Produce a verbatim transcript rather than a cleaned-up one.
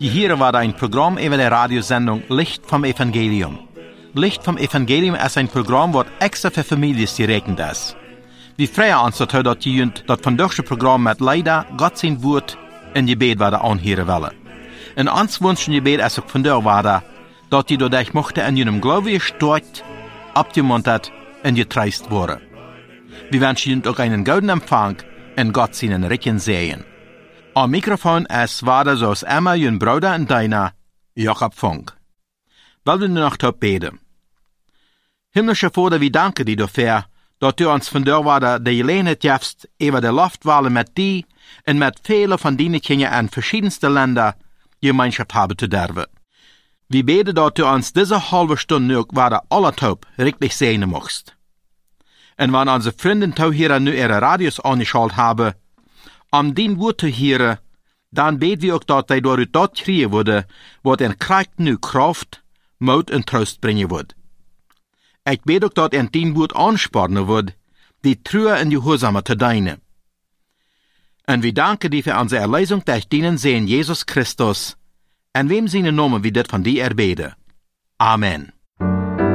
Hier war ein Programm über die Radiosendung Licht vom Evangelium. Licht vom Evangelium ist ein Programm, das extra für Familien gerechnet ist. Wir freuen uns, dass ihr das von diesem Programm mit leider Gott sein Wort in Gebet werden anhören wollen. Und uns wünschen Gebet ist auch von dir weiter, dass ihr dadurch möchte in ihrem Glauben gestärkt, abgemuntert und getreist worden. Wir wünschen Ihnen auch einen guten Empfang und Gott seinen Recken sehen. Am Mikrofon ist weiter so als immer Ihr Bruder und deiner, Jakob Funk. Wollen wir noch top beten. Himmlischer Vater, wir danken dir dafür, dass du uns von der weiter die Gelegenheit gibst, über die Luftwahlen mit dir und mit vielen von deinen Kindern in verschiedensten Ländern Gemeinschaft haben zu dürfen. Wir beten, dass du uns diese halbe Stunde noch weiter alle top richtig sehen möchtest. Und wenn unsere Freunde hier nu ihre Radios angeschaltet haben, um dein Wort zu hören, dann beten wir auch, dass sie durch das kriegen würde, was in Kraft nu Kraft, Mut und Trost bringen wird. Ich bete auch, dass in dein Wort anspornen wird, die Treue und Gehorsame zu dienen. Und wir danken dir für unsere Erlösung durch deinen Sohn Jesus Christus, in wem seine Namen wir das von dir erbeten. Amen.